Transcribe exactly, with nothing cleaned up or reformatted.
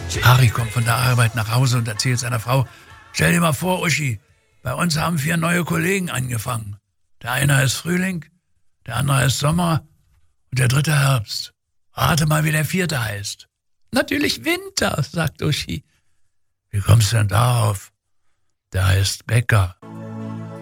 Harry kommt von der Arbeit nach Hause und erzählt seiner Frau, stell dir mal vor, Uschi, bei uns haben vier neue Kollegen angefangen. Der eine heißt Frühling, der andere heißt Sommer und der dritte Herbst. Rate mal, wie der vierte heißt. Natürlich Winter, sagt Uschi. Wie kommst du denn darauf? Der heißt Bäcker.